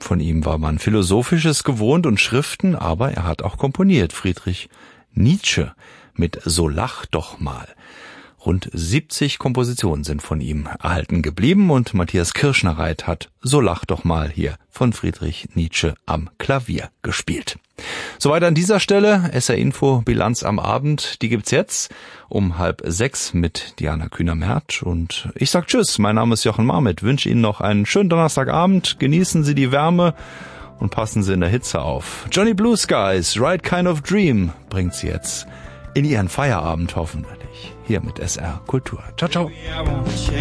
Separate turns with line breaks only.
von ihm war man Philosophisches gewohnt und Schriften, aber er hat auch komponiert. Friedrich Nietzsche mit So lach doch mal. Rund 70 Kompositionen sind von ihm erhalten geblieben und Matthias Kirschner-Reit hat So lach doch mal hier von Friedrich Nietzsche am Klavier gespielt. Soweit an dieser Stelle. SR Info Bilanz am Abend. Die gibt's jetzt um 5:30 mit Diana Kühner-Merth. Und ich sag Tschüss. Mein Name ist Jochen Marmit. Wünsche Ihnen noch einen schönen Donnerstagabend. Genießen Sie die Wärme und passen Sie in der Hitze auf. Johnny Blue Skies, Right Kind of Dream bringt Sie jetzt in Ihren Feierabend hoffentlich. Hier mit SR Kultur. Ciao, ciao.